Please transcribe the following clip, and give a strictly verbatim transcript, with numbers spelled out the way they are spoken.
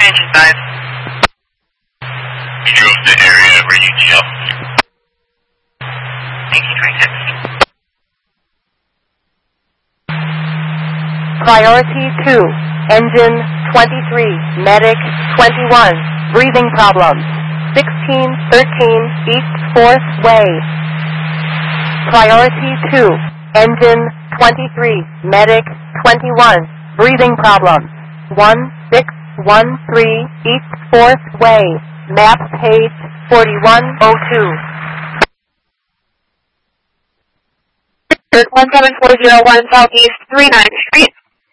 Engine five. We drove the area where you need help. nineteen twenty-six. Priority two, engine twenty-three, medic twenty-one, breathing problems, sixteen thirteen East fourth Way. Priority two, engine twenty-three, medic twenty-one, breathing problems, one six one three East fourth Way, map page forty-one oh two. one seven four zero one Southeast three ninth Street.